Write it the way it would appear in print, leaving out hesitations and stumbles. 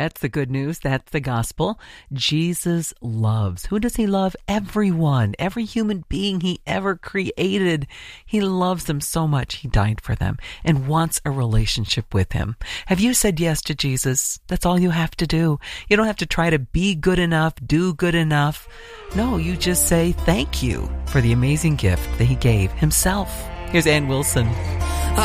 That's the good news. That's the gospel. Jesus loves. Who does he love? Everyone, every human being he ever created. He loves them so much. He died for them and wants a relationship with him. Have you said yes to Jesus? That's all you have to do. You don't have to try to be good enough, do good enough. No, you just say thank you for the amazing gift that he gave himself. Here's Ann Wilson.